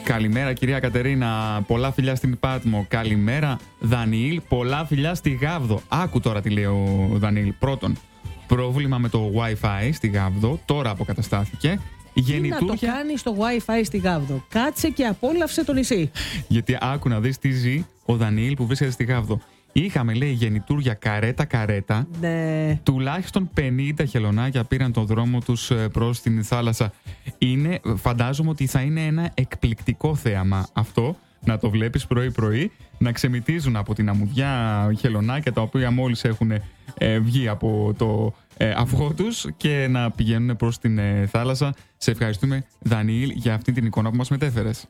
Καλημέρα κυρία Κατερίνα, πολλά φιλιά στην Πάτμο. Καλημέρα Δανιήλ, πολλά φιλιά στη Γάβδο. Άκου τώρα τι λέει ο Δανιήλ. Πρώτον, πρόβλημα με το Wi-Fi στη Γάβδο, τώρα αποκαταστάθηκε. Τι να το κάνει στο Wi-Fi στη Γάβδο. Κάτσε και απόλαυσε το νησί. Γιατί άκου να δεις τι ζει ο Δανιήλ που βρίσκεται στη Γάβδο. Είχαμε, λέει, γεννητούρια καρέτα-καρέτα. Ναι. Τουλάχιστον 50 χελωνάκια πήραν τον δρόμο τους προς την θάλασσα. Φαντάζομαι ότι θα είναι ένα εκπληκτικό θέαμα αυτό. Να το βλέπεις πρωί-πρωί, να ξεμυτίζουν από την αμμουδιά χελωνάκια τα οποία μόλις έχουν βγει από το αυγό τους και να πηγαίνουν προς την θάλασσα. Σε ευχαριστούμε, Δανιήλ, για αυτή την εικόνα που μας μετέφερες.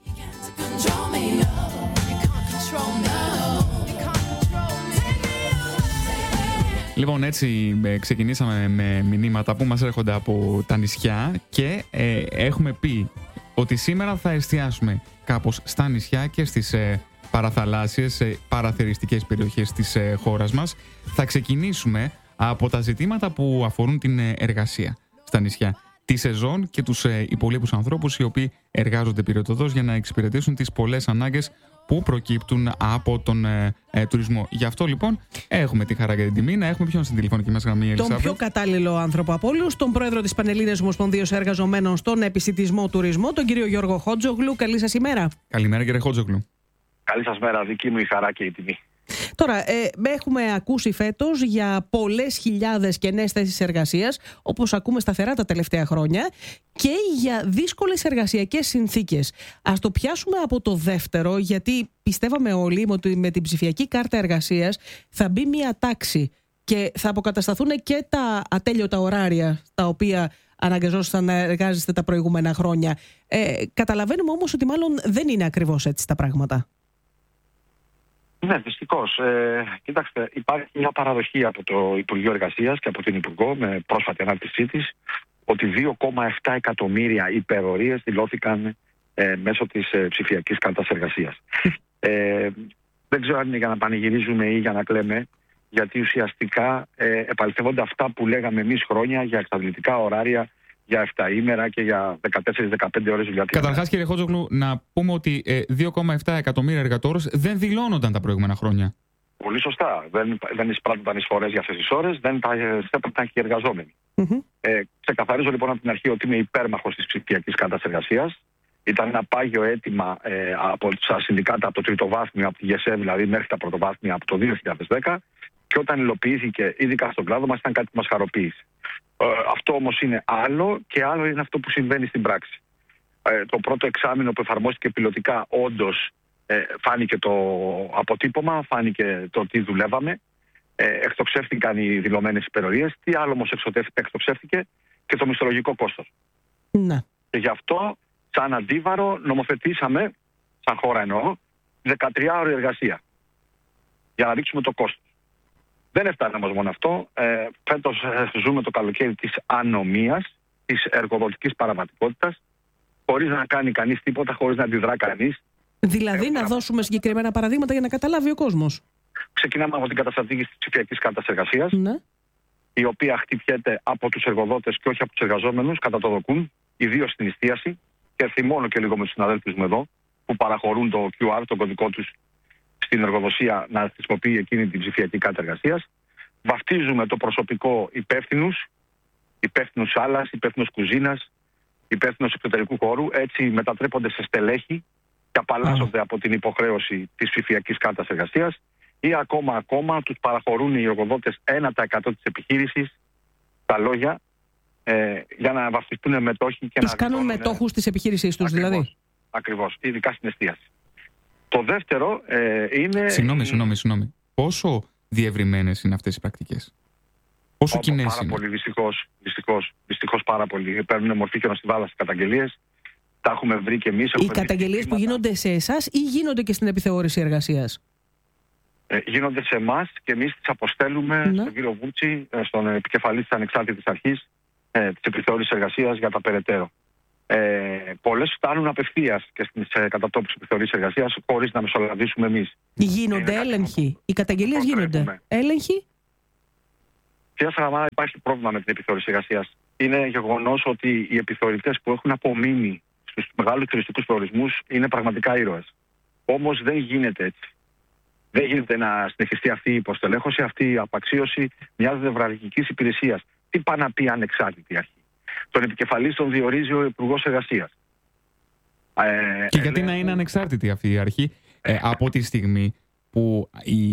Λοιπόν, έτσι ξεκινήσαμε με μηνύματα που μας έρχονται από τα νησιά και έχουμε πει ότι σήμερα θα εστιάσουμε κάπως στα νησιά και στις παραθαλάσσιες, παραθεριστικές περιοχές της χώρας μας. Θα ξεκινήσουμε από τα ζητήματα που αφορούν την εργασία στα νησιά, τη σεζόν και τους υπολείπους ανθρώπους οι οποίοι εργάζονται πυρετοδός για να εξυπηρετήσουν τις πολλές ανάγκες που προκύπτουν από τον τουρισμό. Γι' αυτό λοιπόν έχουμε τη χαρά και την τιμή να έχουμε ποιον στην τηλεφωνική μας γραμμή, Ελισάβετ. Τον πιο κατάλληλο άνθρωπο από όλους, τον πρόεδρο της Πανελλήνιας Ομοσπονδίας Εργαζομένων στον επισιτισμό τουρισμό, τον κύριο Γιώργο Χότζογλου. Καλή σας ημέρα. Καλημέρα, κύριε Χότζογλου. Καλή σας μέρα, δική μου η χαρά και η τιμή. Τώρα, έχουμε ακούσει φέτος για πολλές χιλιάδες κενές θέσεις εργασίας, όπως ακούμε σταθερά τα τελευταία χρόνια, και για δύσκολες εργασιακές συνθήκες. Ας το πιάσουμε από το δεύτερο, γιατί πιστεύαμε όλοι ότι με την ψηφιακή κάρτα εργασίας θα μπει μια τάξη και θα αποκατασταθούν και τα ατέλειωτα ωράρια τα οποία αναγκαζόσασταν να εργάζεστε τα προηγούμενα χρόνια. Καταλαβαίνουμε όμως ότι μάλλον δεν είναι ακριβώς έτσι τα πράγματα. Ναι, δυστυχώς. Κοιτάξτε, υπάρχει μια παραδοχή από το Υπουργείο Εργασίας και από την Υπουργό με πρόσφατη ανάρτησή της ότι 2,7 εκατομμύρια υπερορίες δηλώθηκαν μέσω της ψηφιακής κάρτας εργασίας. Δεν ξέρω αν είναι για να πανηγυρίζουμε ή για να κλαίμε, γιατί ουσιαστικά επαληθεύονται αυτά που λέγαμε εμείς χρόνια για εξαντλητικά ωράρια, για 7 ημέρα και για 14-15 ώρες δουλειά. Καταρχάς, κύριε Χότζογλου, να πούμε ότι 2,7 εκατομμύρια εργατόρες δεν δηλώνονταν τα προηγούμενα χρόνια. Πολύ σωστά. Δεν εισπράττονταν εισφορές για αυτές τις ώρες, δεν τα έπαιρναν και οι εργαζόμενοι. Ξεκαθαρίζω λοιπόν από την αρχή ότι είμαι υπέρμαχος της ψηφιακής κάρτας εργασίας. Ήταν ένα πάγιο αίτημα από τα συνδικάτα από το τριτοβάθμιο, από τη ΓΕΣΕ δηλαδή, μέχρι τα πρωτοβάθμια από το 2010. Και όταν υλοποιήθηκε, ειδικά στον κλάδο μας, ήταν κάτι που μας χαροποίησε. Αυτό όμως είναι άλλο και άλλο είναι αυτό που συμβαίνει στην πράξη. Το πρώτο εξάμηνο που εφαρμόστηκε πιλωτικά, όντως φάνηκε το αποτύπωμα, φάνηκε το τι δουλεύαμε. Εκτοξεύτηκαν οι δηλωμένες υπερορίες. Τι άλλο όμως εκτοξεύτηκε? Και το μισθολογικό κόστος. Ναι. Και γι' αυτό, σαν αντίβαρο, νομοθετήσαμε, σαν χώρα εννοώ, 13ωρη εργασία. Για να ρίξουμε το κόστος. Δεν έφτανε όμως μόνο αυτό. Φέτος ζούμε το καλοκαίρι της ανομίας, της εργοδοτικής παραβατικότητας, χωρίς να κάνει κανείς τίποτα, χωρίς να αντιδρά κανείς. Δηλαδή, να δώσουμε συγκεκριμένα παραδείγματα για να καταλάβει ο κόσμος. Ξεκινάμε από την καταστατήγηση της ψηφιακής κάρτας εργασίας, Ναι. η οποία χτυπιέται από τους εργοδότες και όχι από τους εργαζόμενους, κατά το δοκούν, ιδίως στην εστίαση. Και θυμώνω και λίγο με τους συναδέλφους μου εδώ, που παραχωρούν το QR, τον κωδικό τους, στην εργοδοσία να χρησιμοποιεί εκείνη την ψηφιακή κάρτα εργασίας. Βαφτίζουμε το προσωπικό υπεύθυνους άλλας, υπεύθυνους κουζίνας, υπεύθυνους εξωτερικού χώρου. Έτσι μετατρέπονται σε στελέχη και απαλλάσσονται από την υποχρέωση της ψηφιακής κάρτας εργασίας. Ή ακόμα τους παραχωρούν οι εργοδότες 1% της επιχείρησης, τα λόγια, για να βαφτιστούν μετόχοι και τους κάνουν μετόχους της επιχείρησής τους, δηλαδή. Ακριβώς, ειδικά στην εστίαση. Το δεύτερο είναι... Συγγνώμη. Πόσο διευρυμένες είναι αυτές οι πρακτικές? Πόσο κοινές είναι? Πάρα πολύ, δυστυχώς πάρα πολύ. Παίρνουν μορφή χιονοστιβάδας καταγγελίες. Τα έχουμε βρει και εμείς. Οι καταγγελίες που γίνονται σε εσάς ή γίνονται και στην επιθεώρηση εργασίας? Γίνονται σε εμάς και εμείς τις αποστέλουμε στον κύριο Βούτσι, στον επικεφαλής της Ανεξάρτητης Αρχής της Επιθεώρησης Εργασίας για τα περαιτέρω. Πολλές φτάνουν απευθείας και στις κατατόπους επιθεωρήσεις εργασίας χωρίς να μεσολαβήσουμε εμείς. Γίνονται έλεγχοι? Οι καταγγελίες γίνονται έλεγχοι? Κυρία Σαραμάρα, υπάρχει πρόβλημα με την επιθεώρηση εργασίας. Είναι γεγονός ότι οι επιθεωρητές που έχουν απομείνει στους μεγάλους τουριστικούς προορισμούς είναι πραγματικά ήρωες. Όμως δεν γίνεται έτσι. Δεν γίνεται να συνεχιστεί αυτή η υποστελέχωση, αυτή η απαξίωση μιας νευραλγικής υπηρεσίας. Τι πάει να πει ανεξάρτητη αρχή? Τον επικεφαλής τον διορίζει ο Υπουργός Εργασίας. Και γιατί να είναι ανεξάρτητη αυτή η αρχή από τη στιγμή που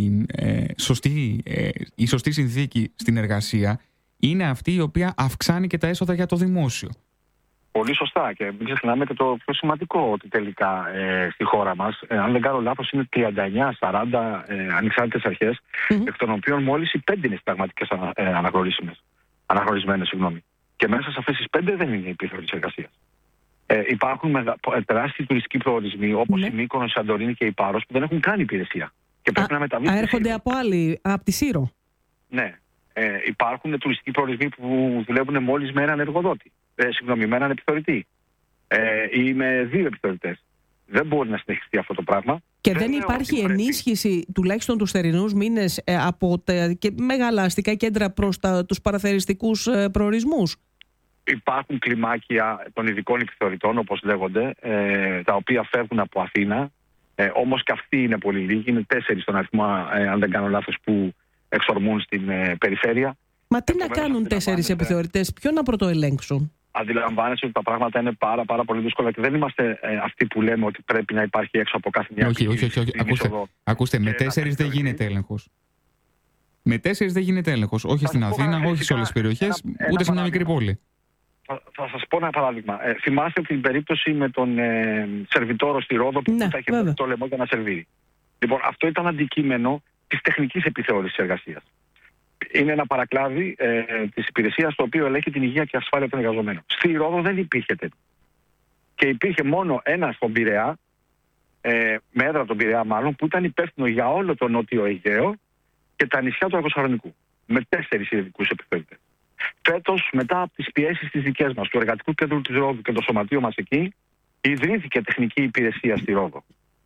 η σωστή συνθήκη στην εργασία είναι αυτή η οποία αυξάνει και τα έσοδα για το δημόσιο? Πολύ σωστά, και μην ξεχνάμε και το πιο σημαντικό, ότι τελικά στη χώρα μας, αν δεν κάνω λάθος, είναι 39-40 ανεξάρτητες αρχές, εκ των οποίων μόλις οι 5 είναι συνταγματικές αναγνωρισμένες. Και μέσα σε αυτές τις 5 δεν είναι υπήρχε της εργασίας. Υπάρχουν τεράστιοι τουριστικοί προορισμοί, όπως η Μύκονος, η Σαντορίνη και η Πάρος, που δεν έχουν καν υπηρεσία. Και πρέπει να μεταβεί. Έρχονται από τη Σύρο. Ναι. Υπάρχουν τουριστικοί προορισμοί που δουλεύουν μόλις με έναν εργοδότη. Με έναν επιθεωρητή. Ή με 2 επιθεωρητές. Δεν μπορεί να συνεχιστεί αυτό το πράγμα. Και δεν υπάρχει ενίσχυση, τουλάχιστον τους θερινούς μήνες, από τα μεγάλα αστικά κέντρα προς τους παραθεριστικούς προορισμούς? Υπάρχουν κλιμάκια των ειδικών επιθεωρητών, όπως λέγονται, τα οποία φεύγουν από Αθήνα. Όμως και αυτοί είναι πολύ λίγοι. Είναι 4 στον αριθμό, αν δεν κάνω λάθος, που εξορμούν στην περιφέρεια. Μα τι να κάνουν 4 επιθεωρητές, ποιον να πρωτοελέγξουν? Αντιλαμβάνεσαι ότι τα πράγματα είναι πάρα πολύ δύσκολα και δεν είμαστε αυτοί που λέμε ότι πρέπει να υπάρχει έξω από κάθε μια. Όχι. Ακούστε, με 4 δεν γίνεται έλεγχος. Με 4 δεν γίνεται έλεγχος. Όχι στην Αθήνα, όχι σε όλες τις περιοχές, ούτε σε μια μικρή πόλη. Θα σας πω ένα παράδειγμα. Θυμάστε την περίπτωση με τον σερβιτόρο στη Ρόδο που θα είχε το λαιμό για να σερβίρει. Λοιπόν, αυτό ήταν αντικείμενο της τεχνικής επιθεώρησης εργασίας. Είναι ένα παρακλάδι της υπηρεσίας, το οποίο ελέγχει την υγεία και ασφάλεια των εργαζομένων. Στη Ρόδο δεν υπήρχε τέτοιο. Και υπήρχε μόνο ένας στον Πειραιά, με έδρα τον Πειραιά μάλλον, που ήταν υπεύθυνο για όλο το Νότιο Αιγαίο και τα νησιά του Αργοσαλονικού. Με 4 ειδικούς επιθεωρητές. Φέτος, μετά από τις πιέσεις τις δικές μας, του Εργατικού Κέντρου της Ρόδου και το σωματείο μας εκεί, ιδρύθηκε τεχνική υπηρεσία στη Ρόδο.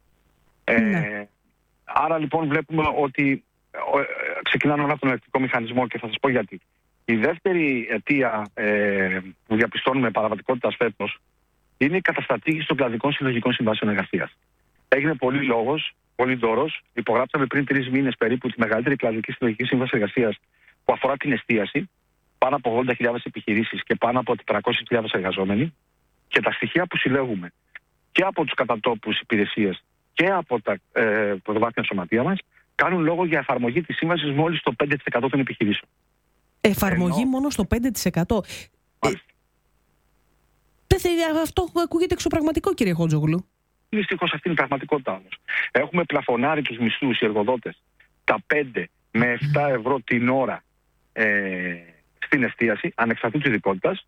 Άρα λοιπόν βλέπουμε ότι ξεκινάμε από τον ελεκτρικό μηχανισμό και θα σας πω γιατί. Η δεύτερη αιτία που διαπιστώνουμε παραβατικότητας φέτος είναι η καταστατήγηση των κλαδικών συλλογικών συμβάσεων εργασίας. Έγινε πολύ λόγος, πολύ δώρος. Υπογράψαμε πριν 3 μήνες περίπου τη μεγαλύτερη κλαδική συλλογική σύμβαση εργασίας που αφορά την εστίαση. Πάνω από 80.000 επιχειρήσεις και πάνω από 400.000 εργαζόμενοι. Και τα στοιχεία που συλλέγουμε και από τους κατατόπους υπηρεσίες και από τα πρωτοβάθμια σωματεία μας κάνουν λόγο για εφαρμογή της σύμβασης μόλις στο 5% των επιχειρήσεων. Εφαρμογή μόνο στο 5%. Αυτό ακούγεται εξωπραγματικό, κύριε Χότζογλου. Δυστυχώς αυτή είναι η πραγματικότητα όμως. Έχουμε πλαφονάρει τους μισθούς οι εργοδότες τα 5 με 7 ευρώ την ώρα στην εστίαση, ανεξαρτήτως ειδικότητας.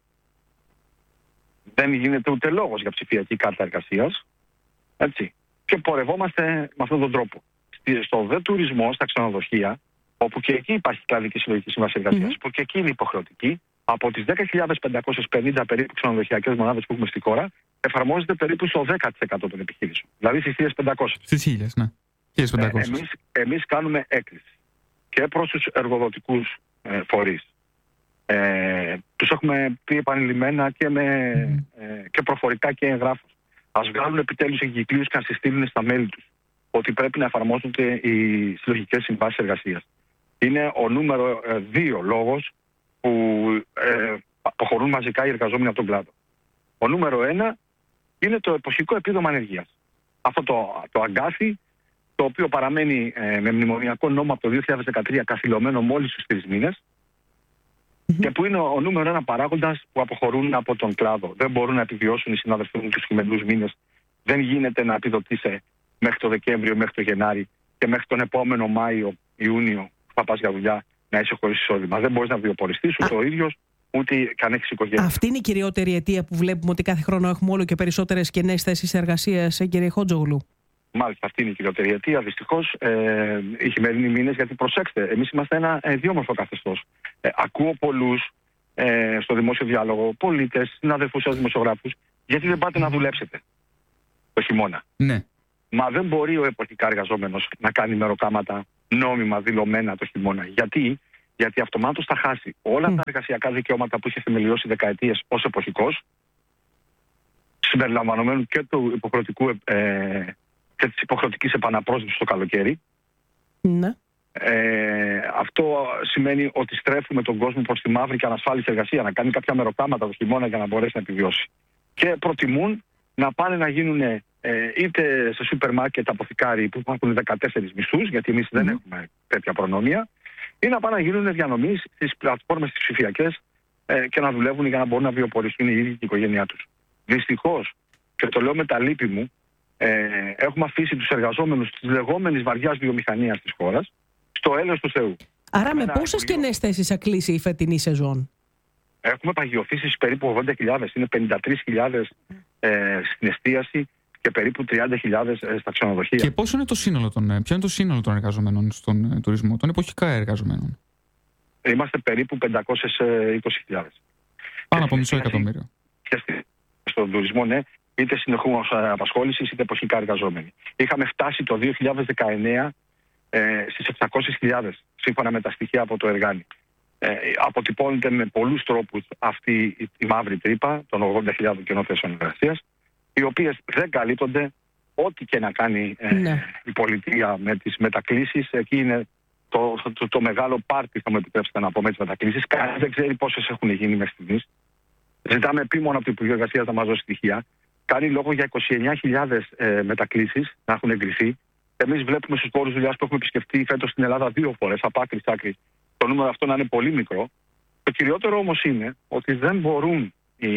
Δεν γίνεται ούτε λόγος για ψηφιακή κάρτα εργασίας. Έτσι. Και πορευόμαστε με αυτόν τον τρόπο. Στο δε τουρισμό, στα ξενοδοχεία, όπου και εκεί υπάρχει κλαδική συλλογική σύμβαση εργασίας, που και εκεί είναι υποχρεωτική, από τις 10.550 περίπου ξενοδοχειακές μονάδες που έχουμε στη χώρα, εφαρμόζεται περίπου στο 10% των επιχειρήσεων. Δηλαδή στις 1.500. Στις 1.000, ναι. 1.500. Εμείς κάνουμε έκκληση και προς τους εργοδοτικούς φορείς. Τους έχουμε πει επανειλημμένα και προφορικά και εγγράφως. Ας βγάλουν επιτέλους εγκυκλίους και να συστήνουν στα μέλη τους ότι πρέπει να εφαρμόζονται οι συλλογικές συμβάσεις εργασίας. Είναι ο νούμερο 2 λόγος που αποχωρούν μαζικά οι εργαζόμενοι από τον κλάδο. Ο νούμερο 1 είναι το εποχικό επίδομα ανεργίας. Αυτό το αγκάθι, το οποίο παραμένει με μνημονιακό νόμο από το 2013 καθυλωμένο μόλις στους 3 μήνες, και που είναι ο νούμερο 1 παράγοντας που αποχωρούν από τον κλάδο. Δεν μπορούν να επιβιώσουν οι συνάδελφοι μου τους χειμερινούς μήνες. Δεν γίνεται να επιδοτήσει μέχρι το Δεκέμβριο, μέχρι το Γενάρη και μέχρι τον επόμενο Μάιο, Ιούνιο που θα πας για δουλειά να είσαι χωρίς εισόδημα. Δεν μπορείς να βιοποριστείς ούτε ο ίδιος, ούτε καν έχεις οικογένεια. Αυτή είναι η κυριότερη αιτία που βλέπουμε ότι κάθε χρόνο έχουμε όλο και περισσότερες κενές θέσεις εργασίας, κύριε Χότζογλου? Μάλιστα, αυτή είναι η κυριότερη αιτία. Δυστυχώς οι χειμερινοί μήνες, γιατί προσέξτε, εμείς είμαστε ένα ιδιόμορφο καθεστώς. Ακούω πολλούς στο δημόσιο διάλογο, πολίτες, συναδελφούς σας, δημοσιογράφους, γιατί δεν πάτε να δουλέψετε το χειμώνα. Ναι. Μα δεν μπορεί ο εποχικά εργαζόμενος να κάνει μεροκάματα νόμιμα δηλωμένα το χειμώνα. Γιατί αυτομάτως θα χάσει όλα τα εργασιακά δικαιώματα που είχε θεμελιώσει δεκαετίες ως εποχικός συμπεριλαμβανομένου και του υποχρεωτικού και της υποχρεωτικής επαναπρόσληψης το καλοκαίρι. Ναι. Αυτό σημαίνει ότι στρέφουμε τον κόσμο προς τη μαύρη και ανασφάλιση εργασία, να κάνει κάποια μεροκάματα το χειμώνα για να μπορέσει να επιβιώσει. Και προτιμούν να πάνε να γίνουν είτε σε σούπερ μάρκετ αποθηκάρι που έχουν 14 μισθούς, γιατί εμείς δεν έχουμε τέτοια προνόμια, ή να πάνε να γίνουν διανομής στις πλατφόρμες τις ψηφιακές και να δουλεύουν για να μπορούν να βιοποριστούν οι ίδιοι και η οικογένειά τους. Δυστυχώς, και το λέω με τα λύπη μου, έχουμε αφήσει τους εργαζόμενους της λεγόμενης βαριάς βιομηχανίας της χώρας στο έλεος του Θεού. Άρα με πόσες κενές θέσεις θα κλείσει η φετινή σεζόν? Έχουμε παγιωθήσει περίπου 80.000, είναι 53.000 στην εστίαση και περίπου 30.000 στα ξενοδοχεία. Και ποιο είναι το σύνολο των εργαζομένων στον τουρισμό, των εποχικά εργαζομένων? Είμαστε περίπου 520.000. Πάνω από μισό εκατομμύριο. Και στον τουρισμό, ναι, είτε συνεχούς απασχόλησης είτε εποχικά εργαζόμενοι. Είχαμε φτάσει το 2019 στις 700.000, σύμφωνα με τα στοιχεία από το Εργάνη. Αποτυπώνεται με πολλούς τρόπους αυτή η μαύρη τρύπα των 80.000 κενών θέσεων εργασίας, οι οποίες δεν καλύπτονται, ό,τι και να κάνει η πολιτεία με τις μετακλήσεις. Εκεί είναι το μεγάλο πάρτι, θα μου επιτρέψετε να πω, με τις μετακλήσεις. Κανείς δεν ξέρει πόσες έχουν γίνει μέχρι στιγμής. Ζητάμε επίμονα από το Υπουργείο Εργασίας να μας δώσει στοιχεία. Κάνει λόγο για 29.000 μετακλήσεις να έχουν εγκριθεί. Εμείς βλέπουμε στους χώρους δουλειάς που έχουμε επισκεφτεί φέτος στην Ελλάδα 2 φορές, από άκρη σ' άκρη, το νούμερο αυτό να είναι πολύ μικρό. Το κυριότερο όμως είναι ότι δεν μπορούν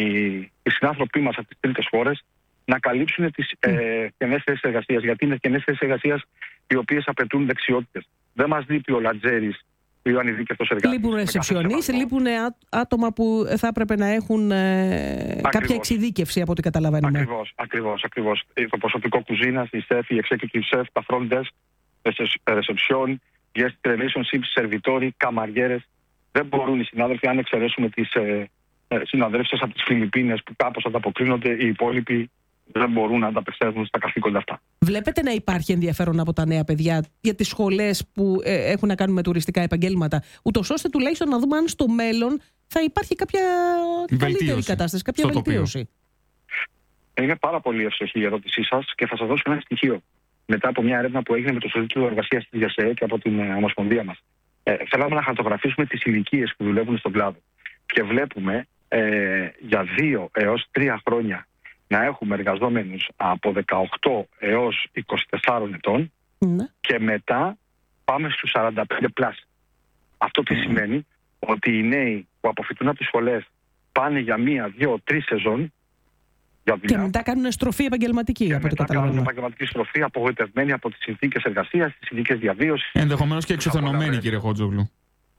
οι συνάνθρωποι μας από τις τρίτες χώρες να καλύψουν τις κενές θέσεις εργασίας. Γιατί είναι κενές θέσεις εργασίας οι οποίες απαιτούν δεξιότητες. Δεν μας λείπει ο Λατζέρης ή ο ανειδίκευτος εργάτης. Λείπουν ρεσεψιονίστες, λείπουν άτομα που θα έπρεπε να έχουν κάποια εξειδίκευση από ό,τι καταλαβαίνουμε. Ακριβώς. Το προσωπικό κουζίνας, η σεφ, η executive chef, τα front desk, reception, guest relationships, σερβιτόροι, καμαριέρες. Δεν μπορούν οι συνάδελφοι, αν εξαιρέσουμε τις συναδέλφες από τις Φιλιππίνες που κάπως ανταποκρίνονται, οι υπόλοιποι δεν μπορούν να ανταπεξέλθουν στα καθήκοντα αυτά. Βλέπετε να υπάρχει ενδιαφέρον από τα νέα παιδιά για τις σχολές που έχουν να κάνουν με τουριστικά επαγγέλματα, ούτως ώστε τουλάχιστον να δούμε αν στο μέλλον θα υπάρχει κάποια καλύτερη κατάσταση, κάποια βελτίωση? Είναι πάρα πολύ εύστοχη η ερώτησή σας και θα σας δώσω ένα στοιχείο. Μετά από μια έρευνα που έγινε με το Σωδίτιο Εργασίας της ΓΕΣΕ και από την Ομοσπονδία μας, θέλαμε να χαρτογραφήσουμε τις ηλικίες που δουλεύουν στον κλάδο. Και βλέπουμε για 2 έως 3 χρόνια να έχουμε εργαζόμενους από 18 έως 24 ετών και μετά πάμε στους 45 πλάς. Αυτό τι σημαίνει? Ότι οι νέοι που αποφυτούν από τις σχολές πάνε για 1, 2, 3 σεζόν για δουλειά. Και μετά κάνουν στροφή επαγγελματική, από ό,τι καταλαβαίνω. Κάνουν επαγγελματική στροφή, απογοητευμένοι από τις συνθήκες εργασίας, τις συνθήκες διαβίωσης. Ενδεχομένως και εξουθενωμένοι, κύριε Χότζογλου.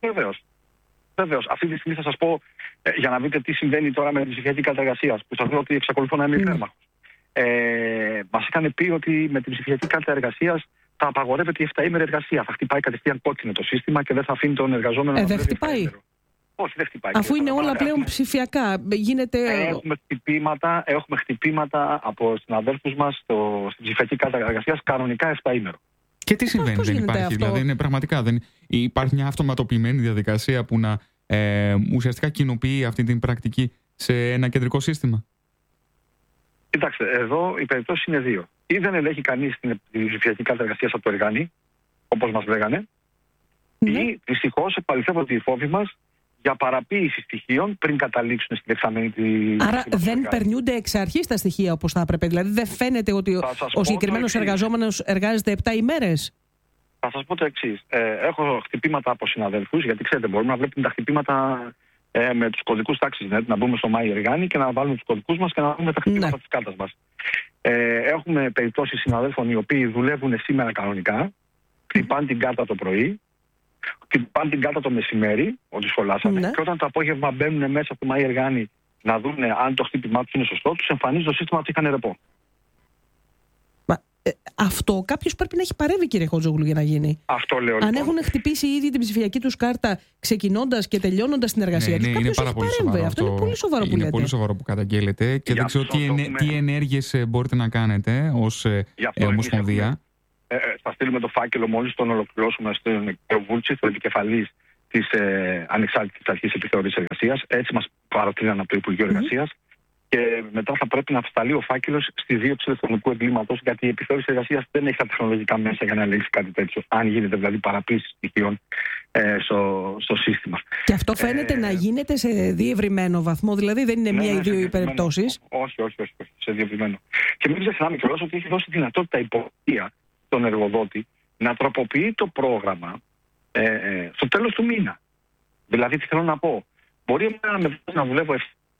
Βεβαίως. Αυτή τη στιγμή θα σας πω, για να δείτε τι συμβαίνει τώρα με την ψηφιακή κάρτα εργασίας, που σας λέω ότι εξακολουθώ να είμαι υπέρμαχος. Μας είχαν πει ότι με την ψηφιακή κάρτα εργασίας θα απαγορεύεται η 7ημερη εργασία. Θα χτυπάει κατευθείαν κόκκινο το σύστημα και δεν θα αφήνει τον εργαζόμενο να δεν χτυπάει. Όχι, δεν χτυπάει. Αφού είναι όλα πλέον ψηφιακά. Έχουμε χτυπήματα από συναδέλφους μας στην ψηφιακή κάρτα εργασίας κανονικά 7ημερο. Και τι συμβαίνει, δεν υπάρχει? Αυτό? Δηλαδή, είναι πραγματικά υπάρχει μια αυτοματοποιημένη διαδικασία που να ουσιαστικά κοινοποιεί αυτή την πρακτική σε ένα κεντρικό σύστημα? Κοιτάξτε, εδώ οι περιπτώσεις είναι 2. Ή δεν ελέγχει κανείς την ψηφιακή κάρτα εργασίας από το Εργάνη, όπως μας λέγανε, ή δυστυχώς επαληθεύονται οι φόβοι μας για παραποίηση στοιχείων πριν καταλήξουν στη δεξαμένη τη. Άρα δεν περνιούνται εξ αρχής τα στοιχεία όπως θα έπρεπε? Δηλαδή δεν φαίνεται ότι ο συγκεκριμένος εργαζόμενος εργάζεται 7 ημέρες? Θα σας πω το εξής. Έχω χτυπήματα από συναδέλφους, γιατί ξέρετε, μπορούμε να βλέπουμε τα χτυπήματα με τους κωδικούς τάξης, να μπούμε στο My Εργάνη και να βάλουμε τους κωδικούς μας και να δούμε τα χτυπήματα της κάρτας μας. Έχουμε περιπτώσεις συναδέλφων οι οποίοι δουλεύουν σήμερα κανονικά, χτυπάνε την κάρτα το πρωί, χτυπάνε την κάρτα το μεσημέρι, ότι σχολάσανε, και όταν το απόγευμα μπαίνουν μέσα στο My Εργάνη να δουν αν το χτύπημά τους είναι σωστό, τους εμφανίζει το σύστημα ότι είχαν ρεπό. Αυτό κάποιος πρέπει να έχει παρέμβει, κύριε Χότζογλου, για να γίνει. Αυτό λέω. Αν έχουν χτυπήσει ήδη την ψηφιακή τους κάρτα ξεκινώντας και τελειώνοντας την εργασία τους, κάποιος έχει παρέμβει. Αυτό είναι πολύ σοβαρό που λέτε. Είναι πολύ σοβαρό που καταγγέλλετε και δεν ξέρω τι ενέργειες μπορείτε να κάνετε ως Ομοσπονδία. Θα στείλουμε το φάκελο μόλις τον ολοκληρώσουμε στον κύριο Βούλτσι, τον επικεφαλής της Ανεξάρτητης Αρχής Επιθεώρησης Εργασίας. Έτσι μας παρατηρήσαν από το Υπουργείο Εργασίας. και μετά θα πρέπει να σταλεί ο φάκελος στη δίωξη ηλεκτρονικού εγκλήματος, γιατί η επιθεώρηση εργασίας δεν έχει τα τεχνολογικά μέσα για να ελέγξει κάτι τέτοιο, αν γίνεται δηλαδή παραποίηση στοιχείων στο σύστημα. Και αυτό φαίνεται να γίνεται σε διευρυμένο βαθμό, δηλαδή δεν είναι μία ή δύο περιπτώσεις. Όχι, σε διευρυμένο. Και μην ξεχνάμε κιόλας ότι έχει δώσει δυνατότητα η πολιτεία στον εργοδότη να τροποποιεί το πρόγραμμα στο τέλος του μήνα. Δηλαδή, τι θέλω να πω, μπορεί να δουλεύω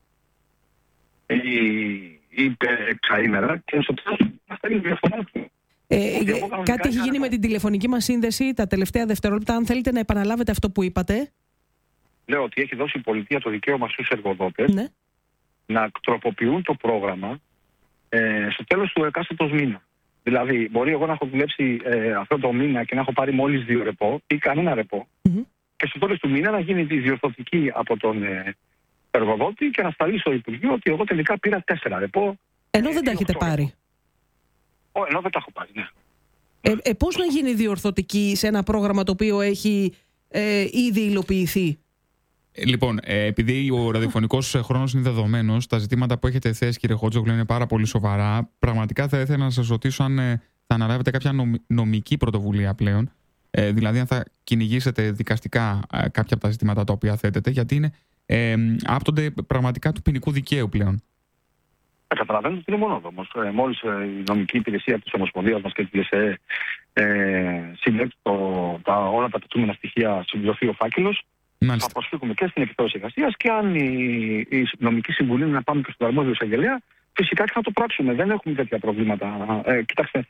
ή εξαήμερα και στο τέλος να στέλνει διαφορά του. Κάτι έχει γίνει με την τηλεφωνική μας σύνδεση τα τελευταία δευτερόλεπτα. Αν θέλετε να επαναλάβετε αυτό που είπατε. Λέω ότι έχει δώσει η πολιτεία το δικαίωμα στους εργοδότες να τροποποιούν το πρόγραμμα στο τέλος του εκάστοτος μήνα. Δηλαδή, μπορεί εγώ να έχω δουλέψει αυτό το μήνα και να έχω πάρει μόλις 2 ρεπό ή κανένα ρεπό, και στο τέλος του μήνα να γίνει τη διορθωτική από τον εργοδότη και να σταλεί στο Υπουργείο ότι εγώ τελικά πήρα 4 ρεπό. Ενώ δεν τα έχετε πάρει. Ενώ δεν τα έχω πάρει, ναι. Πώς να γίνει διορθωτική σε ένα πρόγραμμα το οποίο έχει ήδη υλοποιηθεί? Λοιπόν, επειδή ο ραδιοφωνικός χρόνος είναι δεδομένος, τα ζητήματα που έχετε θέσει, κύριε Χότζογλου, είναι πάρα πολύ σοβαρά. Πραγματικά θα ήθελα να σας ρωτήσω αν θα αναλάβετε κάποια νομική πρωτοβουλία πλέον. Δηλαδή, αν θα κυνηγήσετε δικαστικά κάποια από τα ζητήματα τα οποία θέτετε, γιατί είναι άπτονται πραγματικά του ποινικού δικαίου πλέον. Καταλαβαίνω ότι είναι μονόδομος. Μόλις η νομική υπηρεσία της Ομοσπονδίας μας και της ΕΣΕ συλλέξει όλα τα πετούμενα στοιχεία, συμπληρωθεί ο φάκελος, θα προσφύγουμε και στην επιθεώρηση εργασίας, και αν η νομική συμβουλή είναι να πάμε και στον αρμόδιο εισαγγελέα, φυσικά και θα το πράξουμε. Δεν έχουμε τέτοια προβλήματα. Κοιτάξτε,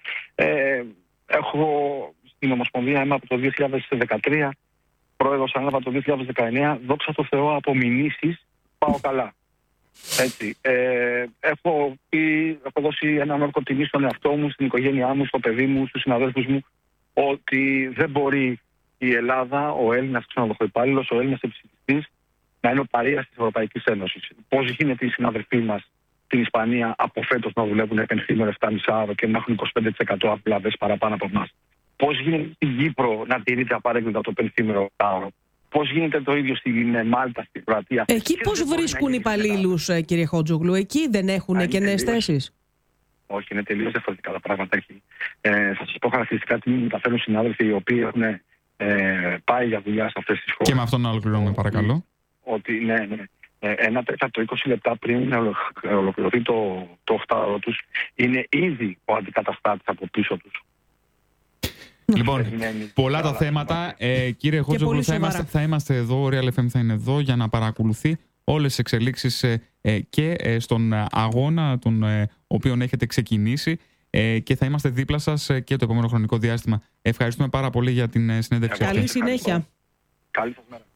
έχω στην Ομοσπονδία είμαι από το 2013, πρόεδρος ανέλαβα το 2019, δόξα τω Θεώ, από μηνύσεις πάω καλά. Έτσι. Έχω δώσει έναν όρκο τιμή στον εαυτό μου, στην οικογένειά μου, στο παιδί μου, στους συναδέλφους μου, ότι δεν μπορεί η Ελλάδα, ο Έλληνας ξενοδοχοϊπάλληλος, ο Έλληνας επισκεπτής να είναι ο παρείας της Ευρωπαϊκής Ένωσης. Πώς γίνεται οι συναδελφοί μας στην Ισπανία από φέτος να δουλεύουν πενθήμερο 7,5 ώρα και να έχουν 25% απλάδες παραπάνω από εμάς? Πώς γίνεται στην Κύπρο να τηρείται απαρέγκλητα το πενθήμερο 8ωρο? Πώς γίνεται το ίδιο στην Μάλτα, στην Κροατία? Εκεί πώς βρίσκουν υπαλλήλους, κύριε Χότζογλου? Εκεί δεν έχουν κενές θέσεις? Όχι, είναι τελείως διαφορετικά τα πράγματα εκεί. Θα σας πω χαρακτηριστικά τι μεταφέρουν συνάδελφοι οι οποίοι έχουν πάει για δουλειά σε αυτές τις χώρες. Και με αυτόν να ολοκληρώνουμε, παρακαλώ. Ότι ναι. Ένα τέταρτο 20 λεπτά πριν ολοκληρωθεί το 8ωρο τους, είναι ήδη ο αντικαταστάτης από πίσω τους. Λοιπόν, πολλά τα θέματα. Κύριε Χότζογλου, θα είμαστε εδώ, ο Real FM θα είναι εδώ για να παρακολουθεί όλες τις εξελίξεις και στον αγώνα τον οποίο έχετε ξεκινήσει, και θα είμαστε δίπλα σας και το επόμενο χρονικό διάστημα. Ευχαριστούμε πάρα πολύ για την συνέντευξη. Καλή συνέχεια. Καλή σας μέρα.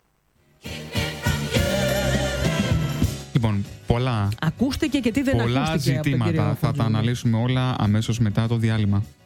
Λοιπόν, ακούστηκε και τι δεν ακούστηκε. Πολλά ζητήματα θα τα αναλύσουμε όλα αμέσως μετά το διάλειμμα.